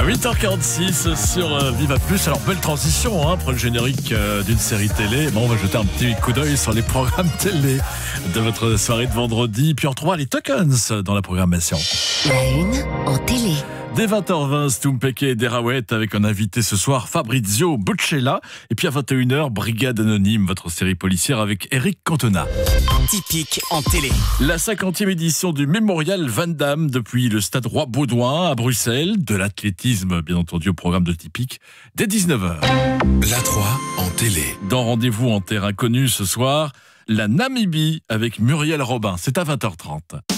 8h46 sur Viva Plus. Alors, belle transition pour le générique d'une série télé. Bon, on va jeter un petit coup d'œil sur les programmes télé de votre soirée de vendredi. Puis on retrouvera les tokens dans la programmation. La une en télé. Dès 20h20, Stumpeke et Derawet avec un invité ce soir, Fabrizio Buccella. Et puis à 21h, Brigade Anonyme, votre série policière avec Eric Cantona. Typique en télé. La 50e édition du Mémorial Van Damme depuis le stade Roi-Baudouin à Bruxelles. De l'athlétisme, bien entendu, au programme de Typique, dès 19h. La 3 en télé. Dans Rendez-vous en terre inconnue ce soir, la Namibie avec Muriel Robin. C'est à 20h30.